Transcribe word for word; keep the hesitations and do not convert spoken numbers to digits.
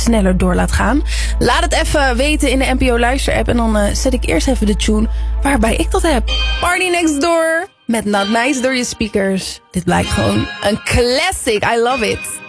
sneller door laat gaan. Laat het even weten in de N P O Luister app. En dan uh, zet ik eerst even de tune waarbij ik dat heb. Party Next Door met Not Nice door je speakers. Dit blijkt gewoon een classic. I love it.